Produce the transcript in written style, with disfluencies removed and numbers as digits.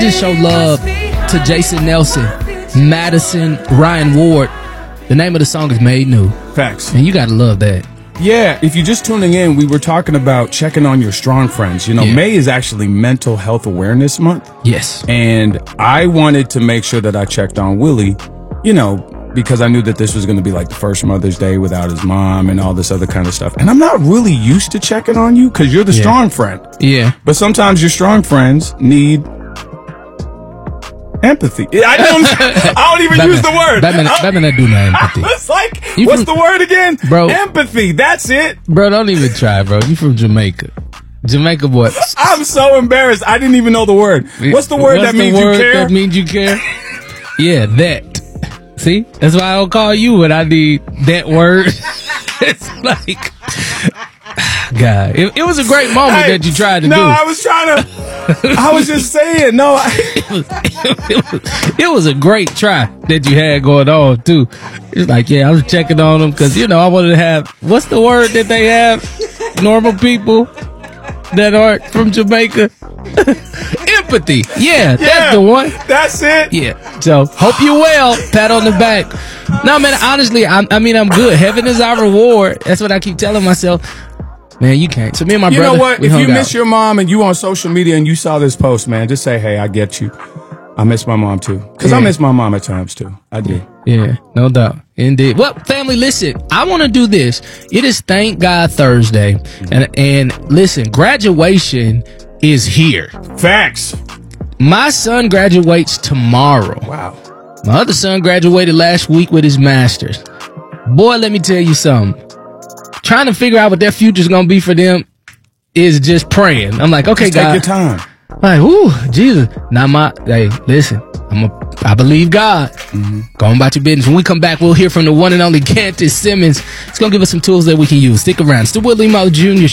to show love to Jason Nelson, Madison, Ryan Ward. The name of the song is Made New. Facts. And you got to love that. Yeah, if you're just tuning in, we were talking about checking on your strong friends. You know, Yeah. May is actually Mental Health Awareness Month. Yes. And I wanted to make sure that I checked on Willie, you know, because I knew that this was going to be like the first Mother's Day without his mom and all this other kind of stuff. And I'm not really used to checking on you because you're the strong friend. Yeah. But sometimes your strong friends need empathy. I don't even use the word. Batman not do no empathy. It's like, You what's from- the word again? Bro. Empathy. That's it. Bro, don't even try, bro. You from Jamaica. Jamaica boy. I'm so embarrassed. I didn't even know the word. What's the word that means you care? That means you care? Yeah, that. See? That's why I don't call you when I need that word. It's like, God, it was a great moment that you tried to do. No, I was trying to. I was just saying. No, It was a great try that you had going on too. It's like, yeah, I was checking on them because, you know, I wanted to have, what's the word that they have? Normal people that aren't from Jamaica. Empathy. Yeah, that's the one. That's it. Yeah. So hope you well. Pat on the back. No, man, honestly, I'm good. Heaven is our reward. That's what I keep telling myself. Man, you can't. So me and my brother, You know what? we If hung you out. miss your mom and you on social media and you saw this post, man, just say, hey, I get you. I miss my mom too. Because I Yeah. miss my mom at times too. I do. Yeah, no doubt. Indeed. Well, family, listen, I want to do this. It is Thank God Thursday. And listen, graduation is here. Facts. My son graduates tomorrow. Wow. My other son graduated last week with his master's. Boy, let me tell you something. Trying to figure out what their future's going to be for them is just praying. I'm like, okay, Just God. take your time. Like, ooh, Jesus. Hey, listen, I believe God. Go on about your business. When we come back, we'll hear from the one and only Candace Simmons. It's going to give us some tools that we can use. Stick around. It's the Willie Mo Jr.